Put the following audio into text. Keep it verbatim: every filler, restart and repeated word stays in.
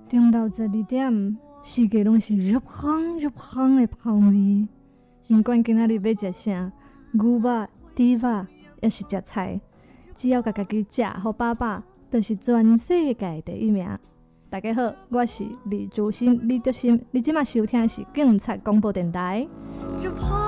中昼十二点，四界拢是入香入香的香味。不管今仔日要食啥，牛肉、猪肉，还是食菜，只要家家己食好饱饱，就是全世界第一名。大家好，我是李竹心、李竹心，你即马收听的是警察广播电台。